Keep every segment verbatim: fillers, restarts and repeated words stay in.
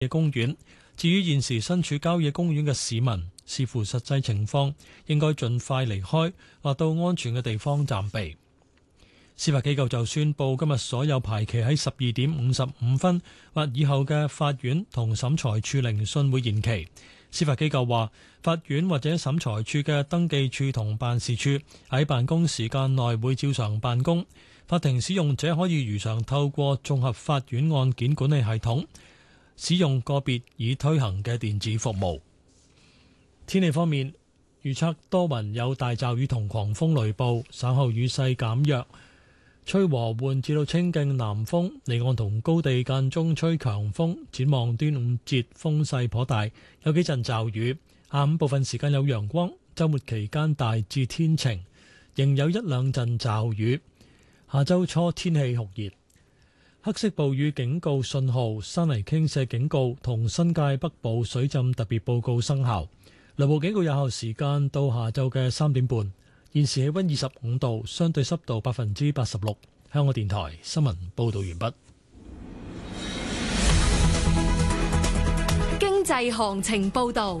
野公園。至於現時身處郊野公園嘅市民，視乎實際情況，應該盡快離開或到安全嘅地方暫避。司法機構就宣布，今日所有排期喺十二點五十五分或以後嘅法院同審裁處聆訊會延期。司法機構話，法院或者審裁處嘅登記處同辦事處喺辦公時間內會照常辦公，法庭使用者可以如常透過綜合法院案件管理系統使用個別已推行嘅電子服務。天氣方面，預測多雲有大驟雨同狂風雷暴，稍後雨勢減弱，吹和緩至到清勁南風，離岸同高地間中吹強風。展望端午節風勢頗大，有幾陣驟雨。下午部分時間有陽光，週末期間大致天晴，仍有一兩陣驟雨。下週初天氣酷熱。黑色暴雨警告信號、山泥傾瀉警告同新界北部水浸特別報告生效。雷暴警告有效時間到下晝嘅三點半。現時氣溫二十五度，相對濕度百分之八十六。香港電台新聞報道完畢。 經濟行情報道。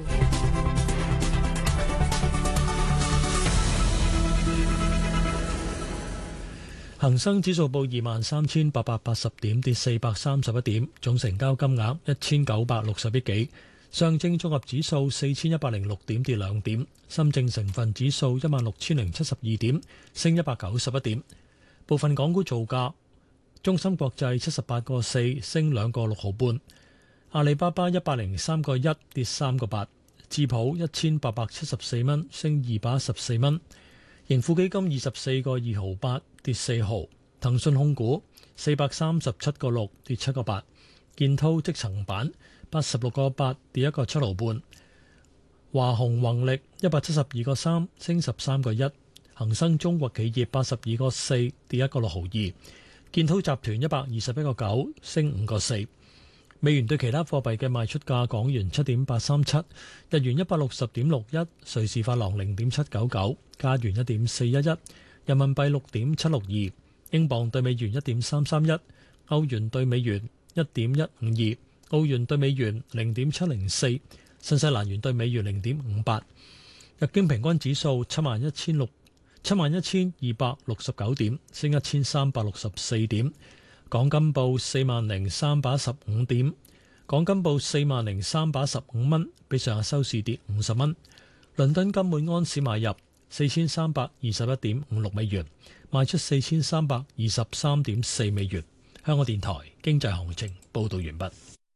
恒生指數報二萬三千八百八十點，跌四百三十一點，總成交金額一千九百六十億幾。上證綜合指數四千一百零六點，跌兩點。深證成分指數一萬六千零七十二點，升一百九十一點。部分港股造價：中芯國際七十八個四，升兩個六毫半；阿里巴巴一百零三個一，跌三個八；智普一千八百七十四蚊，升二百一十四蚊；盈富基金二十四個二毫八，跌四毫；騰訊控股四百三十七個六，跌七個八；建滔積層板八十六個八，跌一個七毫半；華虹宏力一百七十二個三，升十三個一；恒生中國企業八十二個四，跌一個六毫二；建滔集團一百二十一個九，升五個四。美元對其他貨幣嘅賣出價：港元七點八三七，日元一百六十點六一，瑞士法郎零點七九九，加元一點四一一，人民幣六點七六二，英鎊對美元一點三三一，歐元對美元一點一五二。澳元對美元零點七零四，新西蘭元對美元零點五八。日經平均指數七萬一千六七萬一千二百六十九點，升一千三百六十四點。港金報四萬零三百一十五點，港金報四萬零三百一十五蚊，比上日收市跌五十蚊。倫敦金每安士買入四千三百二十一點五六美元，賣出四千三百二十三點四美元。香港電台經濟行情報道完畢。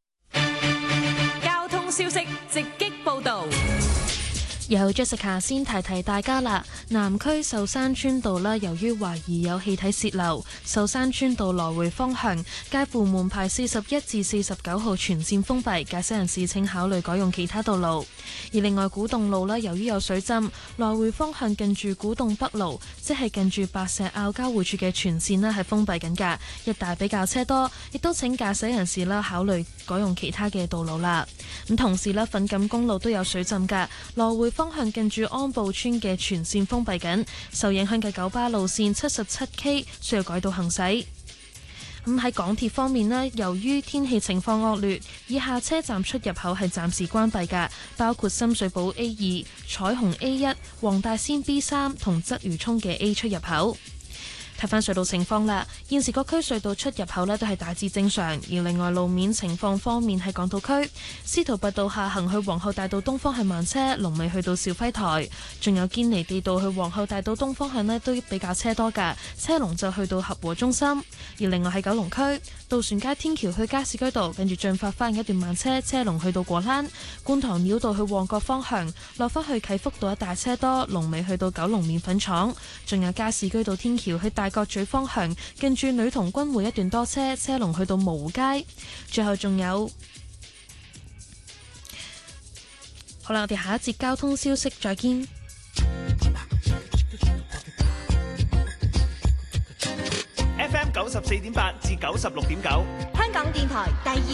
消息直擊報道。 由 Jessica 先提提大家啦。南區壽山村道啦，由於懷疑有氣體洩漏，壽山村道來回方向介乎門牌四十一至四十九號全線封閉，駕駛人士請考慮改用其他道路。而另外古洞路啦，由於有水浸，來回方向近住古洞北路，即係近住白石坳交匯處嘅全線啦，係封閉緊㗎，一帶比較車多，亦都請駕駛人士啦考慮改用其他嘅道路啦。咁同時咧，粉錦公路都有水浸㗎，來回方向近住安步村嘅全線封閉緊，受影響嘅九巴路線七十七 K 需要改道行駛。咁喺港鐵方面咧，由於天氣情況惡劣，以下車站出入口係暫時關閉㗎，包括深水埗 A 二、彩虹 A 一、黃大仙 B 三同鰂魚涌嘅 A 出入口。睇返隧道情況啦，現時各區隧道出入口呢都係大致正常，而另外路面情況方面喺港島區，司徒拔道下行去皇后大道東方向慢車，龍尾去到肇輝台，仲有堅尼地道去皇后大道東方向呢都比較車多㗎，車龍就去到合和中心。而另外喺九龍區，渡船街天橋去加士居道，跟住進發翻一段慢車，車龍去到果欄；觀塘繞道去旺角方向，落返去啟福道一大車多，龍尾去到九龍麵粉廠。仲有加士居道天橋去大角咀方向，近住女童軍會一段多車，車龍去到蕪湖街。最後仲有，好啦，我哋下一節交通消息再見。 F M 九十四點八至九十六點九， 香港電台第二